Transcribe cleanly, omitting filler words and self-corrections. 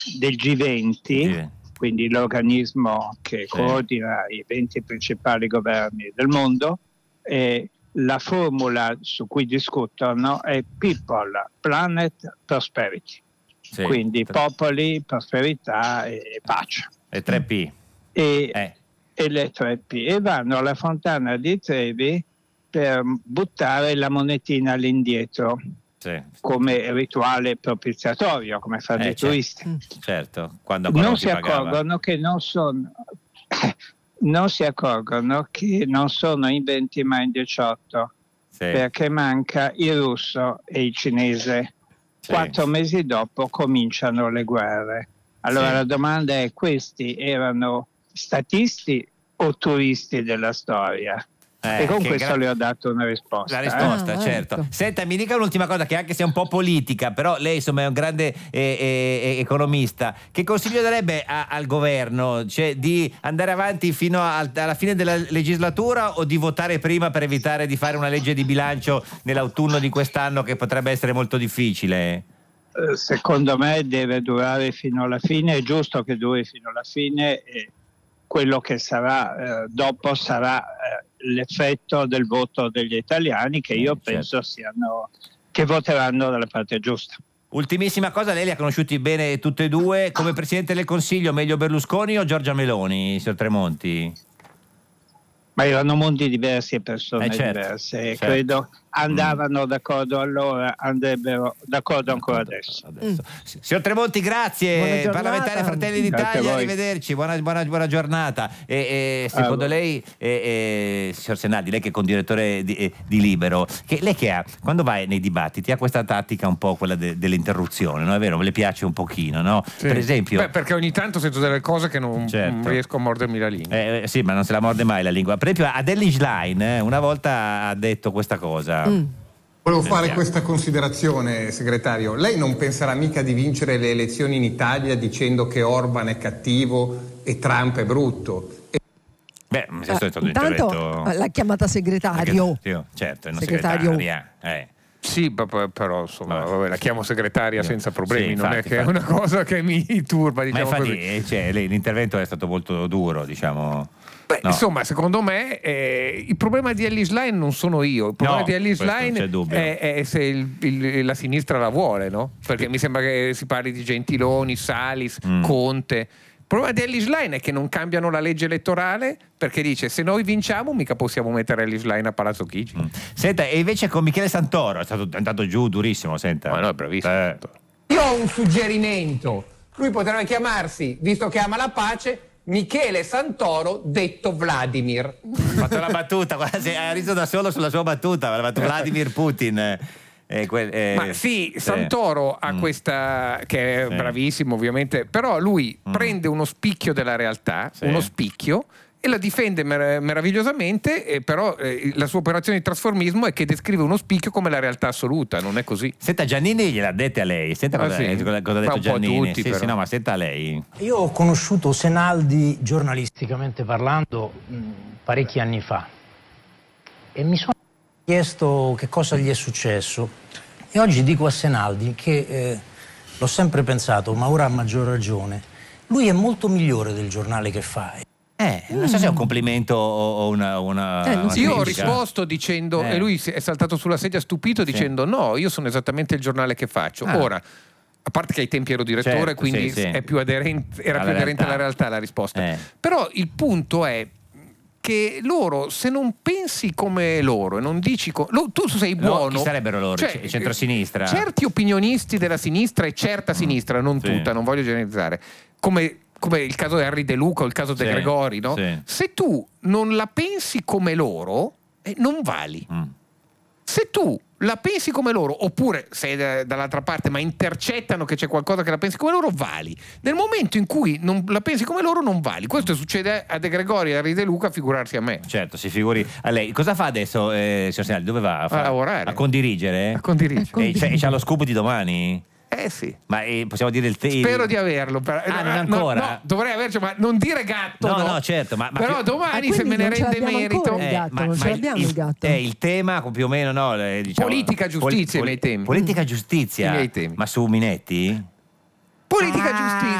del G20, quindi l'organismo che coordina i 20 principali governi del mondo, e la formula su cui discutono è People, Planet, Prosperity. Quindi popoli, prosperità e pace. E 3P. E le 3P. E vanno alla Fontana di Trevi per buttare la monetina all'indietro, come rituale propiziatorio, come fanno i turisti. Certo, quando non si accorgono che non sono in 20 ma in 18, perché manca il russo e il cinese. 4 mesi dopo cominciano le guerre. Allora la domanda è: questi erano statisti o turisti della storia? E con questo le ho dato una risposta. La risposta, certo. Ecco. Senta, mi dica un'ultima cosa, che anche se è un po' politica, però lei insomma è un grande economista. Che consiglio darebbe al governo? Cioè, di andare avanti fino alla fine della legislatura o di votare prima per evitare di fare una legge di bilancio nell'autunno di quest'anno, che potrebbe essere molto difficile? Secondo me deve durare fino alla fine, è giusto che duri fino alla fine, e quello che sarà dopo sarà l'effetto del voto degli italiani, che io penso che voteranno dalla parte giusta. Ultimissima cosa, lei li ha conosciuti bene tutti e due. Come Presidente del Consiglio, meglio Berlusconi o Giorgia Meloni, signor Tremonti? Ma erano mondi diversi e persone diverse, credo andavano d'accordo allora, andrebbero d'accordo ancora adesso. Signor Tremonti, grazie, parlamentare Fratelli d'Italia, arrivederci, buona giornata. E secondo lei, signor Senaldi, lei che è condirettore di Libero, lei che ha, quando va nei dibattiti, ha questa tattica un po' quella dell'interruzione, no? È vero? Le piace un pochino, no? Sì. Per esempio, perché ogni tanto sento delle cose che non riesco a mordermi la lingua. Sì, ma non se la morde mai la lingua. Per esempio Adele Schlein una volta ha detto questa cosa. Volevo fare questa considerazione, segretario. Lei non penserà mica di vincere le elezioni in Italia dicendo che Orban è cattivo e Trump è brutto? Beh, questo è stato un intanto intervento. l'ha chiamata segretario. Certo, è una segretario. segretaria. Sì, però insomma, la chiamo segretaria senza problemi, Sì, non infatti, è che è una cosa che mi turba, diciamo. Ma infatti, così. L'intervento è stato molto duro, diciamo. Beh, insomma, secondo me il problema di Ellis Line non sono io, il problema di Ellis Line è se la sinistra la vuole, no? Perché mi sembra che si parli di Gentiloni, Salis, Conte. Il problema di Ellis Line è che non cambiano la legge elettorale, perché dice: se noi vinciamo mica possiamo mettere Ellis Line a Palazzo Chigi. Senta, e invece con Michele Santoro è andato giù durissimo, senta. Ma no, è bravissimo. Io ho un suggerimento: lui potrebbe chiamarsi, visto che ama la pace, Michele Santoro detto Vladimir. Ha fatto la battuta, ha riso da solo sulla sua battuta, ha fatto Vladimir Putin. Ma sì, Santoro ha questa, che è bravissimo ovviamente, però lui prende uno spicchio della realtà, uno spicchio, e la difende meravigliosamente, però la sua operazione di trasformismo è che descrive uno spicchio come la realtà assoluta, non è così. Senta, Giannini gliel'ha dette a lei, senta cosa ha detto Giannini. Sì, no, ma senta lei. Io ho conosciuto Senaldi giornalisticamente parlando parecchi anni fa e mi sono chiesto che cosa gli è successo, e oggi dico a Senaldi che l'ho sempre pensato, ma ora ha maggior ragione, lui è molto migliore del giornale che fa. Non so se è un complimento o una io ho risposto dicendo, e lui è saltato sulla sedia stupito dicendo: no, io sono esattamente il giornale che faccio. Ora, a parte che ai tempi ero direttore, quindi è più aderente, era più aderente alla realtà la risposta. Però il punto è che loro, se non pensi come loro e non dici tu sei buono, chi sarebbero loro? Cioè, centrosinistra? Certi opinionisti della sinistra e certa sinistra, non tutta, non voglio generalizzare, come il caso di Henry De Luca o il caso De Gregori, no? Se tu non la pensi come loro, non vali. Se tu la pensi come loro, oppure sei dall'altra parte ma intercettano che c'è qualcosa che la pensi come loro, vali. Nel momento in cui non la pensi come loro, non vali. Questo succede a De Gregori e a Henry De Luca, figurarsi a me. Certo, si figuri a lei. Cosa fa adesso, signor Senaldi? Dove va? A lavorare. A condirigere? A condirigere. E c'ha lo scoop di domani? Sì. Ma possiamo dire spero di averlo. Non ancora? No, dovrei averci, ma non dire gatto. No, certo. Ma però domani, se me ne rende merito. Non ce l'abbiamo il gatto. Il tema più o meno, no? Diciamo, politica giustizia nei temi. Politica giustizia. Nei temi. Ma su Minetti? Politica giustizia.